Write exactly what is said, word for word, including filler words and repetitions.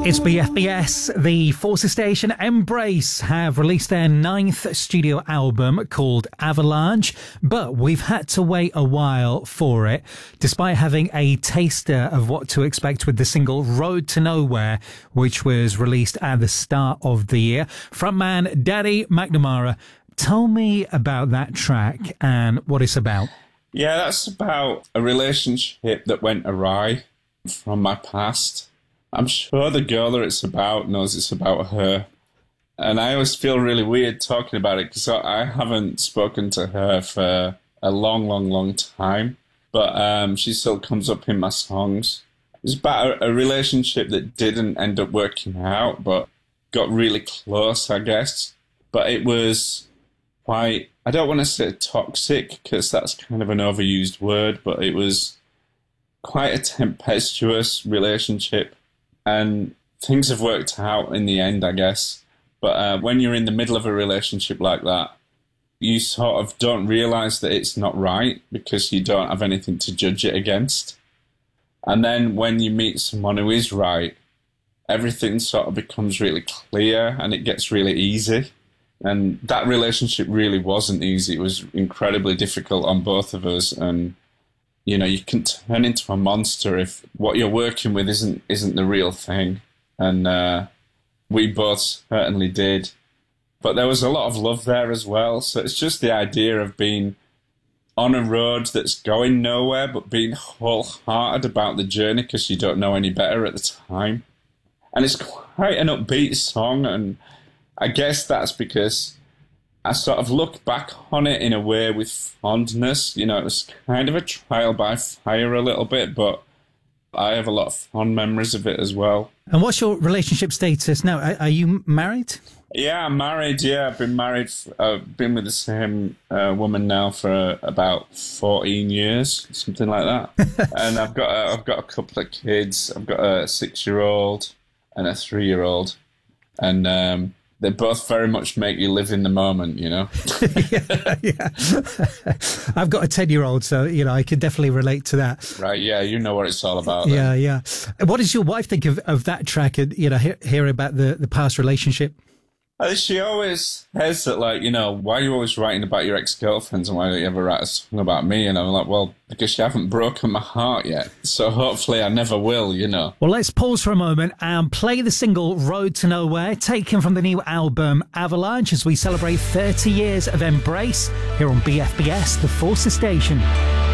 It's B F B S. The Forces station Embrace have released their ninth studio album called Avalanche, but we've had to wait a while for it, despite having a taster of what to expect with the single Road to Nowhere, which was released at the start of the year. Frontman Daddy McNamara, tell me about that track and what it's about. Yeah, that's about a relationship that went awry from my past. I'm sure the girl that it's about knows it's about her. And I always feel really weird talking about it because I haven't spoken to her for a long, long, long time. But um, she still comes up in my songs. It's about a, a relationship that didn't end up working out, but got really close, I guess. But it was quite, I don't want to say toxic because that's kind of an overused word, but it was quite a tempestuous relationship. And things have worked out in the end, I guess. But uh, when you're in the middle of a relationship like that, you sort of don't realise that it's not right because you don't have anything to judge it against. And then when you meet someone who is right, everything sort of becomes really clear and it gets really easy. And that relationship really wasn't easy. It was incredibly difficult on both of us. And you know, you can turn into a monster if what you're working with isn't isn't the real thing. And uh, we both certainly did. But there was a lot of love there as well. So it's just the idea of being on a road that's going nowhere, but being wholehearted about the journey because you don't know any better at the time. And it's quite an upbeat song. And I guess that's because I sort of look back on it in a way with fondness. You know, it was kind of a trial by fire a little bit, but I have a lot of fond memories of it as well. And what's your relationship status now? Are, are you married? Yeah, I'm married. Yeah, I've been married. I've uh, been with the same uh, woman now for uh, about fourteen years, something like that. And I've got a, I've got a couple of kids. I've got a six-year-old and a three-year-old, and um, they both very much make you live in the moment, you know? yeah, yeah. I've got a ten-year-old, so, you know, I can definitely relate to that. Right, yeah, you know what it's all about. Yeah, then. yeah. What does your wife think of, of that track and, you know, hear, hear about the, the past relationship? Uh, she always says that, like, you know, why are you always writing about your ex-girlfriends and why don't you ever write a song about me? And I'm like, well, because you haven't broken my heart yet. So hopefully I never will, you know. Well, let's pause for a moment and play the single Road to Nowhere, taken from the new album Avalanche, as we celebrate thirty years of Embrace here on B F B S, the Forces station.